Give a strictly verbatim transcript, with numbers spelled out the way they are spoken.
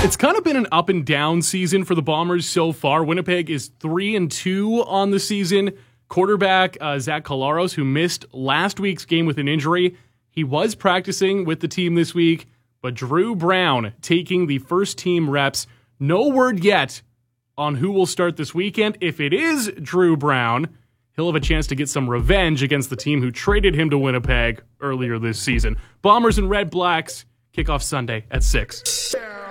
It's kind of been an up and down season for the Bombers so far. Winnipeg is three and two on the season. Quarterback uh, Zach Collaros, who missed last week's game with an injury, he was practicing with the team this week, but Drew Brown taking the first team reps. No word yet on who will start this weekend. If it is Drew Brown, he'll have a chance to get some revenge against the team who traded him to Winnipeg earlier this season. Bombers and Red Blacks kick off Sunday at six.